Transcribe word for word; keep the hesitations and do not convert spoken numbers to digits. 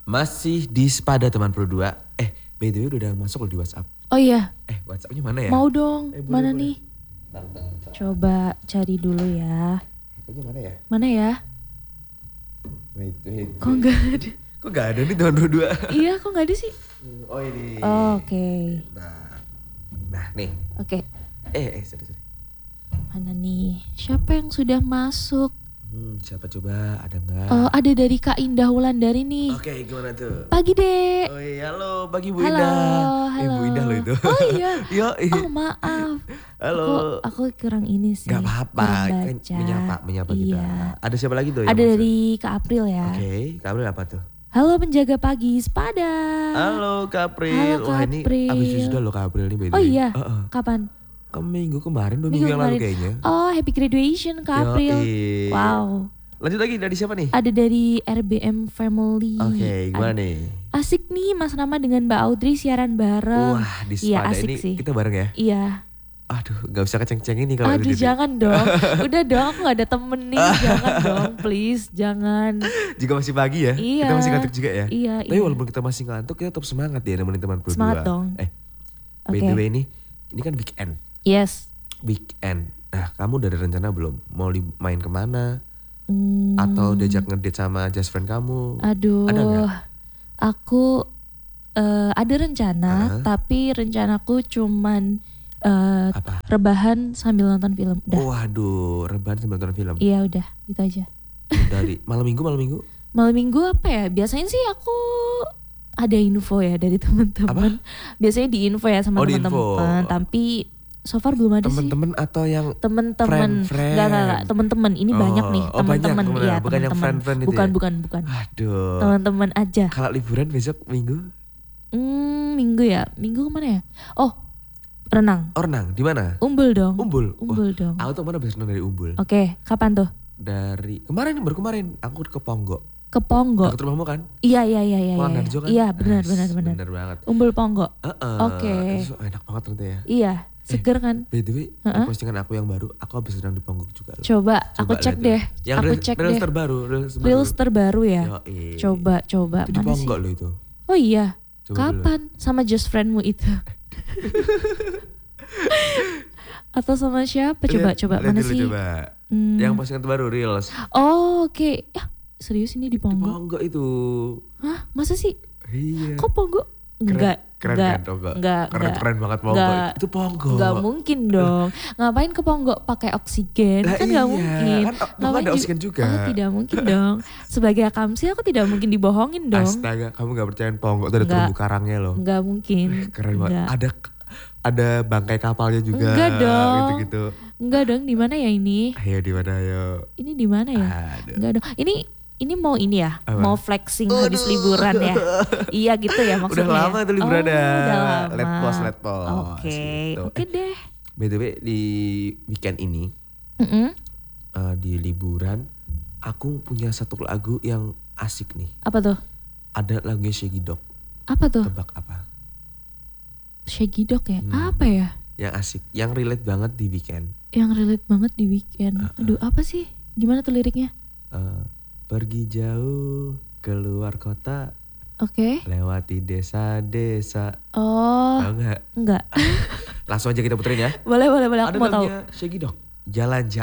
Masih di Sepada Teman Pro dua. Eh, by the way udah masuk loh di WhatsApp. Oh iya. Eh, WhatsAppnya mana ya? Mau dong. Eh, boleh, mana boleh. nih? Bentar, bentar, bentar. Coba cari dulu ya. H P-nya mana ya? Mana ya? Wait, wait. Kok nggak ada? Kok gak ada nih Teman Pro dua? Iya, kok nggak ada sih? Oh ini. Oh, Oke. Okay. Nah, nah nih. Oke. Okay. Eh, eh, sorry, sorry. Mana nih? Siapa yang sudah masuk? Hmm, siapa coba? Ada nggak? Oh, ada dari Kak Indah Wulandari nih. Oke, gimana tuh? Pagi Dek. Oh iya, halo, pagi Bu Halo, Indah. halo. Eh, Bu Indah loh itu. Oh iya. Yo, Oh maaf. halo. Aku, aku kurang ini sih. Gak apa-apa, kurang kan baca. menyapa, menyapa Iya. kita. Ada siapa lagi tuh? yang Ada masuk? dari Kak April ya. Oke, Kak April apa tuh? Halo penjaga pagi Sepada. Halo Kak April. Halo, Wah Kak ini April. abis wisuda loh Kak April nih. by the Oh way. iya. Uh-uh. Kapan? Ke minggu kemarin, dua Minggu minggu yang lalu kemarin. kayaknya. Oh, happy graduation Kak April. Yoi. Wow. Lanjut lagi dari siapa nih? Ada dari R B M Family. Oke, gimana Ad- nih? Asik nih Mas Rama dengan Mbak Audrey siaran bareng. Wah, di Iya, Sepada asik ini sih. kita bareng ya? Iya. Aduh, gak bisa keceng-cengin nih kalau Aduh ini. jangan dong. Udah dong, aku gak ada temen nih. Jangan dong, please. Jangan. Juga masih pagi ya? Iya. Kita masih ngantuk juga ya? Iya, Tapi iya. walaupun kita masih ngantuk, kita tetap semangat ya nemenin teman berdua. Semangat dong. Eh, by Oke. the way nih, ini kan weekend. Yes. Weekend. Nah, kamu udah ada rencana belum? Mau li- main kemana? Hmm, Atau diajak ngedate sama just friend kamu? Aduh. Ada nggak? Aku eh, ada rencana, Hah? tapi rencanaku cuman eh, Apa? rebahan sambil nonton film. Udah. Waduh, rebahan sambil nonton film. Iya udah, gitu aja. Dari malam minggu, malam minggu? Malam minggu apa ya? Biasanya sih aku ada info ya dari teman-teman. Biasanya di info ya sama Oh, di teman-teman. info. Tapi so far belum ada sih. Temen-temen atau yang Temen-temen, friend-friend? enggak enggak enggak, temen-temen ini Oh, banyak nih, oh, banyak temen-temen, temennya, iya bukan yang temen-temen. friend-friend itu bukan ya? bukan bukan, Aduh. teman-teman aja. Kalau liburan besok minggu? Hmm, minggu ya, minggu kemana ya? Oh, renang, Oh, renang, di mana? Umbul dong. Umbul. Umbul Wah, dong. Aku tuh mana bisa renang dari Umbul? Oke, kapan tuh? Dari kemarin, baru kemarin aku ke Ponggo. Ke Ponggo. Dekat rumahmu kan? Iya iya iya iya. Pulang Iya, Harjo kan? iya benar Nice, benar benar. Benar banget. Umbul Ponggo. Heeh. Oke. Itu enak banget ternyata ya. Iya, seger kan? By the way, di Heeh. postingan aku yang baru, aku habis renang di Ponggok juga loh. Coba, aku Coba cek lihat deh. tuh. Yang aku reels- cek reels deh. terbaru, reels terbaru. Reels terbaru ya. Yoi. Coba coba Itu di mana sih? Ponggok loh itu. Oh iya. Coba Kapan? Sama just friendmu itu? Atau sama siapa? Coba Lihat- coba lihat mana dulu, sih? Coba. Hmm. Yang postingan terbaru reels. Oh oke. Ya serius ini di Di Ponggo? Ponggok itu. Hah? Masa sih? Iya. Kok Ponggo? Enggak. Keren enggak, kan Ponggok? enggak, Keren, enggak. keren banget Ponggok. Enggak. Itu Ponggok. Enggak mungkin dong. Ngapain ke Ponggo pakai oksigen? Lah Kan enggak iya, mungkin. kan Ponggo Ngapain ada ju- oksigen juga. Oh, tidak mungkin dong. Sebagai akamsi aku tidak mungkin dibohongin dong. Astaga, kamu gak percayain Ponggok tuh ada Enggak. terumbu karangnya loh. Enggak mungkin. Keren banget. Enggak. Ada ada bangkai kapalnya juga. Enggak dong. Gitu-gitu. Enggak dong, di mana ya ini? Ayo di mana ayo. Ini di mana ya? Aduh. Enggak dong. Ini ini mau ini ya? Apa? Mau flexing habis liburan ya? Iya gitu ya maksudnya. Udah lama tuh liburan oh, ya. Udah lama. Let pause, let pause. Oke, Gitu. oke deh. By the way, di weekend ini Mm-mm. eh, di liburan aku punya satu lagu yang asik nih. Apa tuh? Ada lagunya Shaggy Dog. Apa tuh? Tebak apa? Shaggy Dog ya? Hmm. Apa ya? Yang asik, yang relate banget di weekend. Yang relate banget di weekend. Uh-uh. Aduh, apa sih? Gimana tuh liriknya? Eh, pergi jauh keluar kota, Oke. lewati desa-desa. Oh, Tahu nggak? enggak. Langsung aja kita puterin ya. boleh, boleh, boleh. Aku Ada mau tahu. lagunya Shaggy Dog. Jalan jauh.